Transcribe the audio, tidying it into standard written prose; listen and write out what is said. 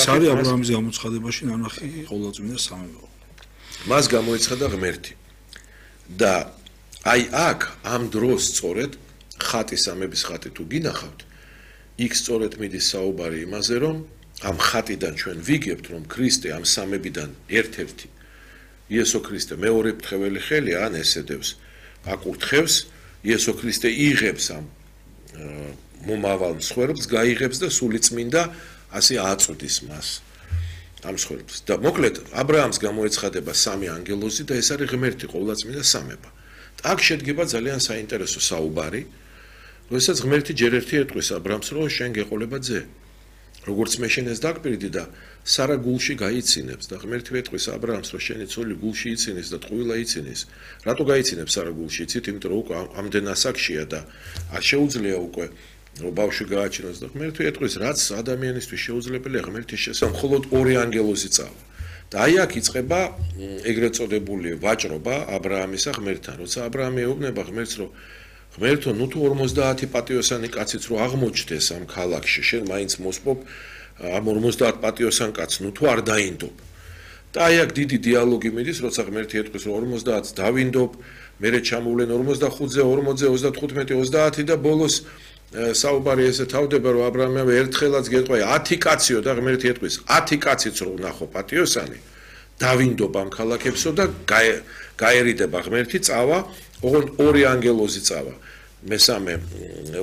არის აბრაამის გამოცხადებაში ნანახი ყოვლადწმინდა სამება. მას გამოეცხადა ღმერთი. და აი აქ ამ დროს სწორედ ხატი სამების ხატი თუ გინახავთ, იქ სწორედ მიდის საუბარი იმაზე, რომ ამ ხატიდან ჩვენ ვიგებთ, რომ ქრისტე ამ სამებიდან ერთ-ერთი იესო ქრისტე მეორე ფრთხეველი ხელი ან ესედევს, აკურთხევს, იესო ქრისტე იღებს ამ მომავალ მსხვერპლს, გაიღებს და სულიწმინდა ასე აწვდის მას ამ მსხვერპლს. და მოკლედ აბრაამს გამოეცხადება სამი ანგელოზი და ეს არის ღმერთი ყოვლადწმინდა სამება. აქ შედგება ძალიან საინტერესო საუბარი, როდესაც ღმერთი ჯერ ერთი ეტყვის აბრაამს, რომ შენ გეყოლება ძე. როგორც მე შენ ეს დაგპირდი და სარა გულში გაიცინებს და ღმერთი ეტყვის აბრაამს, რომ შენი ცოლი გულში იცინეს და ტყუილა იცინეს. რატო გაიცინებს სარა გულში? იცით, იმიტომ რომ უკვე ამდენ ასაკშია და არ შეუძლია უკვე რომ ბავშვი გააჩინოს და ღმერთი ეტყვის, რაც ადამიანისთვის შეუძლებელია ღმერთის შესაძლებლად მხოლოდ ორი ანგელოზი წავა. და აი აქ იწყება ეგრეთ წოდებული ვაჭრობა აბრაამისა ღმერთთან. როცა აბრაამი ეუბნება ღმერთს, რომ ღმერთო, ნუ თუ 50 პატიოსანი კაციც რო აღმოჩნდეს ამ ქალაქში, შენ მაინც მოსპობ ამ 50 პატიოსან კაცს, ნუ თუ არ დაინდობ. და აი აქ დიდი დიალოგი მიდის, როცა ღმერთი ეტყვის, რომ 50-ს დავინდობ, მერე ჩამოვლენ 45-ზე, 40-ზე, 35-ზე, 30 და ბოლოს საუბარი ესე თავდება, რომ აბრაამი ერთხელაც გეტყვა 10 კაციო და ღმერთი ეტყვის 10 კაციც რო ნახო პატიოსანი, დავინდობ ამ ქალაქებსო და გაერიდება ღმერთი წავა, ოღონდ ორი ანგელოზი წავა. მესამე